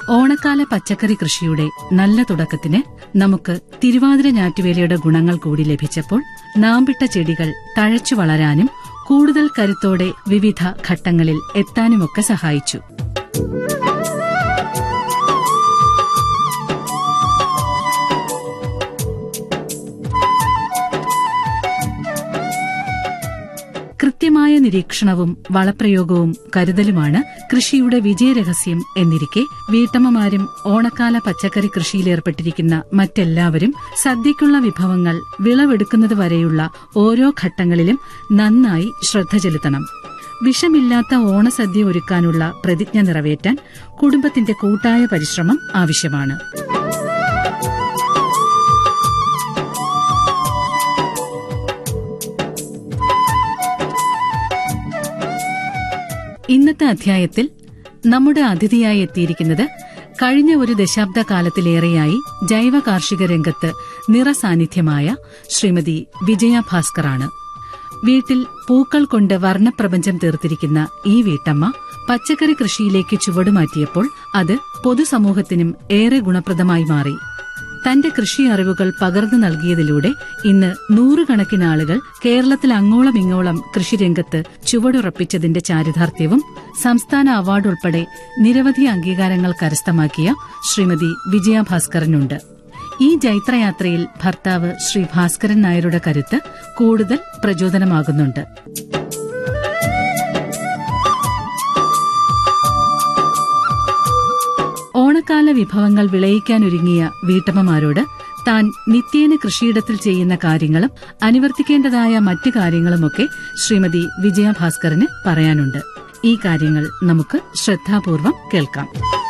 ഓണക്കാല പച്ചക്കറി കൃഷിയുടെ നല്ല തുടക്കത്തിന് നമുക്ക് തിരുവാതിര ഞാറ്റുവേലയുടെ ഗുണങ്ങൾ കൂടി ലഭിച്ചപ്പോൾ നാമ്പിട്ട ചെടികൾ തഴച്ചു വളരാനും കൂടുതൽ കരുത്തോടെ വിവിധ ഘട്ടങ്ങളിൽ എത്താനുമൊക്കെ സഹായിച്ചു. കൃത്യമായ നിരീക്ഷണവും വളപ്രയോഗവും കരുതലുമാണ് കൃഷിയുടെ വിജയരഹസ്യം എന്നിരിക്കെ വീട്ടമ്മമാരും ഓണക്കാല പച്ചക്കറി കൃഷിയിലേർപ്പെട്ടിരിക്കുന്ന മറ്റെല്ലാവരും സദ്യയ്ക്കുള്ള വിഭവങ്ങൾ വിളവെടുക്കുന്നതുവരെയുള്ള ഓരോ ഘട്ടങ്ങളിലും നന്നായി ശ്രദ്ധ ചെലുത്തണം. വിഷമില്ലാത്ത ഓണസദ്യ ഒരുക്കാനുള്ള പ്രതിജ്ഞ നിറവേറ്റാൻ കുടുംബത്തിന്റെ കൂട്ടായ പരിശ്രമം ആവശ്യമാണ്. ഇന്നത്തെ അധ്യായത്തിൽ നമ്മുടെ അതിഥിയായി എത്തിയിരിക്കുന്നത് കഴിഞ്ഞ ഒരു ദശാബ്ദകാലത്തിലേറെയായി ജൈവ കാർഷിക രംഗത്ത് നിറസാന്നിധ്യമായ ശ്രീമതി വിജയ ഭാസ്കറാണ്. വീട്ടിൽ പൂക്കൾ കൊണ്ട് വർണ്ണപ്രപഞ്ചം തീർത്തിരിക്കുന്ന ഈ വീട്ടമ്മ പച്ചക്കറി കൃഷിയിലേക്ക് ചുവടുമാറ്റിയപ്പോൾ അത് പൊതുസമൂഹത്തിനും ഏറെ ഗുണപ്രദമായി മാറി. തന്റെ കൃഷി അറിവുകൾ പകർന്നു നൽകിയതിലൂടെ ഇന്ന് നൂറുകണക്കിന് ആളുകൾ കേരളത്തിൽ അങ്ങോളം ഇങ്ങോളം കൃഷിരംഗത്ത് ചുവടുറപ്പിച്ചതിന്റെ ചാരിതാർത്ഥ്യവും സംസ്ഥാന അവാർഡ് ഉൾപ്പെടെ നിരവധി അംഗീകാരങ്ങൾ കരസ്ഥമാക്കിയ ശ്രീമതി വിജയ ഭാസ്കറിനുണ്ട്. ഈ ജൈത്രയാത്രയിൽ ഭർത്താവ് ശ്രീ ഭാസ്കരൻ നായരുടെ കരുത്ത് കൂടുതൽ പ്രചോദനമാകുന്നുണ്ട്. ഓണക്കാല വിഭവങ്ങൾ വിളയിക്കാനൊരുങ്ങിയ വീട്ടമ്മമാരോട് താൻ നിത്യേന കൃഷിയിടത്തിൽ ചെയ്യുന്ന കാര്യങ്ങളും അനുവർത്തിക്കേണ്ടതായ മറ്റു കാര്യങ്ങളുമൊക്കെ ശ്രീമതി വിജയ ഭാസ്കറിന് പറയാനുണ്ട്. ഈ കാര്യങ്ങൾ നമുക്ക് ശ്രദ്ധാപൂർവം കേൾക്കാം.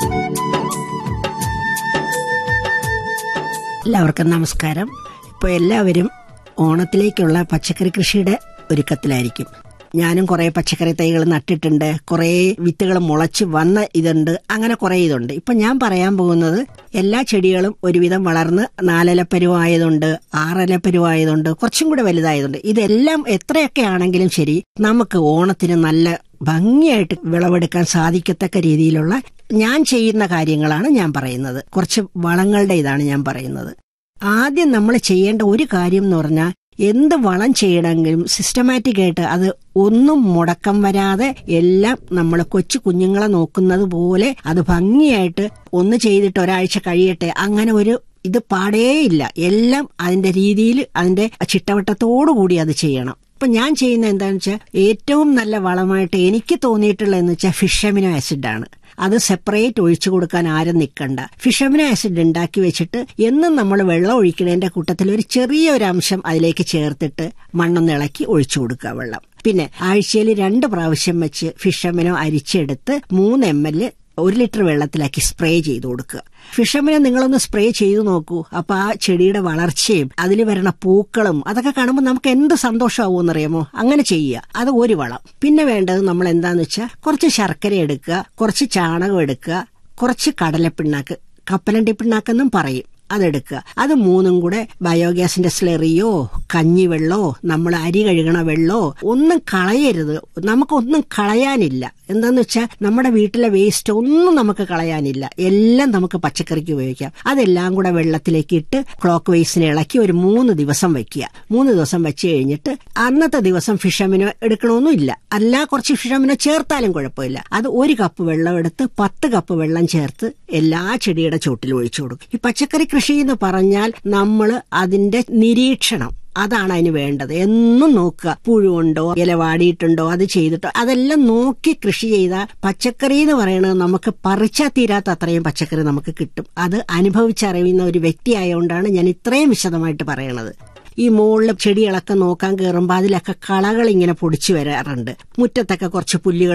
എല്ലാവർക്കും നമസ്കാരം. ഇപ്പോൾ എല്ലാവരും ഓണത്തിലേക്കുള്ള പച്ചക്കറി കൃഷിയുടെ ഒരുക്കത്തിലായിരിക്കും. ഞാനും കുറേ പച്ചക്കറി തൈകൾ നട്ടിട്ടുണ്ട്, കുറേ വിത്തുകൾ മുളച്ച് വന്ന ഇതുണ്ട്, അങ്ങനെ കുറേ ഇതുണ്ട്. ഇപ്പൊ ഞാൻ പറയാൻ പോകുന്നത് എല്ലാ ചെടികളും ഒരുവിധം വളർന്ന് 4 ഇലപ്പരുവായതുണ്ട്, 6 ഇലപ്പരുവായതുണ്ട്, കുറച്ചും കൂടെ വലുതായതുണ്ട്. ഇതെല്ലാം എത്രയൊക്കെ ആണെങ്കിലും ശരി, നമുക്ക് ഓണത്തിന് നല്ല ഭംഗിയായിട്ട് വിളവെടുക്കാൻ സാധിക്കത്തക്ക രീതിയിലുള്ള ഞാൻ ചെയ്യുന്ന കാര്യങ്ങളാണ് ഞാൻ പറയുന്നത്. കുറച്ച് വളങ്ങളുടെ ഇതാണ് ഞാൻ പറയുന്നത്. ആദ്യം നമ്മൾ ചെയ്യേണ്ട ഒരു കാര്യം എന്ന് പറഞ്ഞാൽ, എന്ത് വളം ചെയ്യണമെങ്കിലും സിസ്റ്റമാറ്റിക് ആയിട്ട് അത് ഒന്നും മുടക്കം വരാതെ എല്ലാം നമ്മൾ കൊച്ചു കുഞ്ഞുങ്ങളെ നോക്കുന്നത് പോലെ അത് ഭംഗിയായിട്ട് ഒന്ന് ചെയ്തിട്ട് ഒരാഴ്ച കഴിയട്ടെ, അങ്ങനെ ഒരു ഇത് പാടേയില്ല. എല്ലാം അതിന്റെ രീതിയിൽ അതിന്റെ ചിട്ടവട്ടത്തോടുകൂടി അത് ചെയ്യണം. ഇപ്പൊ ഞാൻ ചെയ്യുന്ന എന്താണെന്ന് വെച്ചാൽ, ഏറ്റവും നല്ല വളമായിട്ട് എനിക്ക് തോന്നിയിട്ടുള്ളതെന്ന് വെച്ചാൽ ഫിഷ് അമിനോ ആസിഡാണ്. അത് സെപ്പറേറ്റ് ഒഴിച്ചു കൊടുക്കാൻ ആരും നിൽക്കണ്ട. ഫിഷ് അമിനോ ആസിഡ് ഉണ്ടാക്കി വെച്ചിട്ട് എന്നും നമ്മൾ വെള്ളം ഒഴിക്കുന്നതിന്റെ കൂട്ടത്തിൽ ഒരു ചെറിയൊരു അംശം അതിലേക്ക് ചേർത്തിട്ട് മണ്ണൊന്ന് ഇളക്കി ഒഴിച്ചു കൊടുക്കുക വെള്ളം. പിന്നെ ആഴ്ചയിൽ 2 പ്രാവശ്യം വെച്ച് fish amino അരിച്ചെടുത്ത് 3 ml 1 litre വെള്ളത്തിലാക്കി spray ചെയ്ത് കൊടുക്കുക. ഫിഷ് അമിനോ നിങ്ങളൊന്ന് സ്പ്രേ ചെയ്തു നോക്കൂ. അപ്പൊ ആ ചെടിയുടെ വളർച്ചയും അതിൽ വരുന്ന പൂക്കളും അതൊക്കെ കാണുമ്പോൾ നമുക്ക് എന്ത് സന്തോഷമാവുമെന്നറിയാമോ? അങ്ങനെ ചെയ്യുക. അത് ഒരു വളം. പിന്നെ വേണ്ടത് നമ്മൾ എന്താന്ന് വെച്ചാൽ, കുറച്ച് ശർക്കര എടുക്കുക, കുറച്ച് ചാണകം എടുക്കുക, കുറച്ച് കടലപ്പിണ്ണാക്ക്, കപ്പലണ്ടി പിണ്ണാക്കെന്നും പറയും, അതെടുക്കുക. അത് 3ഉം കൂടെ ബയോഗ്യാസിന്റെ സ്ലെറിയോ കഞ്ഞിവെള്ളോ നമ്മൾ അരി കഴുകണ വെള്ളോ ഒന്നും കളയരുത്. നമുക്കൊന്നും കളയാനില്ല. എന്താന്ന് വെച്ചാൽ, നമ്മുടെ വീട്ടിലെ വേസ്റ്റ് ഒന്നും നമുക്ക് കളയാനില്ല. എല്ലാം നമുക്ക് പച്ചക്കറിക്ക് ഉപയോഗിക്കാം. അതെല്ലാം കൂടെ വെള്ളത്തിലേക്ക് ഇട്ട് ക്ലോക്ക് വൈസിനെ ഇളക്കി ഒരു 3 ദിവസം വെക്കുക. 3 ദിവസം വെച്ച് കഴിഞ്ഞിട്ട് അന്നത്തെ ദിവസം ഫിഷ് അമിനോ എടുക്കണമെന്നില്ല. അല്ല, കുറച്ച് ഫിഷ് അമിനോ ചേർത്താലും കുഴപ്പമില്ല. അത് 1 കപ്പ് വെള്ളം എടുത്ത് 10 കപ്പ് വെള്ളം ചേർത്ത് എല്ലാ ചെടിയുടെ ചോട്ടിലും ഒഴിച്ചു കൊടുക്കും. ഈ പച്ചക്കറി കൃഷി എന്ന് പറഞ്ഞാൽ നമ്മൾ അതിന്റെ നിരീക്ഷണം, അതാണ് അതിന് വേണ്ടത്. എന്നും നോക്കുക, പുഴുണ്ടോ ഇല വാടിയിട്ടുണ്ടോ അത് ചെയ്തിട്ടോ അതെല്ലാം നോക്കി കൃഷി ചെയ്താൽ പച്ചക്കറി എന്ന് പറയുന്നത് നമുക്ക് പറിച്ചാൽ തീരാത്ത അത്രയും പച്ചക്കറി നമുക്ക് കിട്ടും. അത് അനുഭവിച്ചറിയുന്ന ഒരു വ്യക്തിയായതുകൊണ്ടാണ് ഞാൻ ഇത്രയും വിശദമായിട്ട് പറയണത്. ഈ മുകളിൽ ചെടികളൊക്കെ നോക്കാൻ കയറുമ്പോൾ അതിലൊക്കെ കളകൾ ഇങ്ങനെ പൊടിച്ചു വരാറുണ്ട്. മുറ്റത്തൊക്കെ കുറച്ച് പുല്ലുകൾ